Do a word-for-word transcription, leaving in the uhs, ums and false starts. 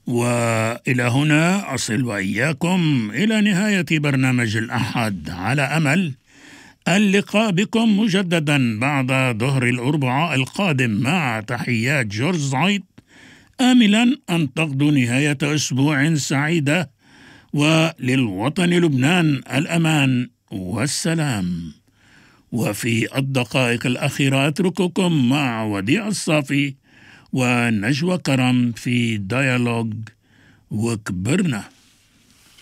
وإلى هنا أصل وإياكم إلى نهاية برنامج الأحد، على أمل اللقاء بكم مجددا بعد ظهر الأربعاء القادم، مع تحيات جورج زايد، آملا أن تقضوا نهاية أسبوع سعيدة، وللوطن لبنان الأمان والسلام. وفي الدقائق الأخيرة أترككم مع وديع الصافي ونجوى كرم في ديالوج وكبرنا.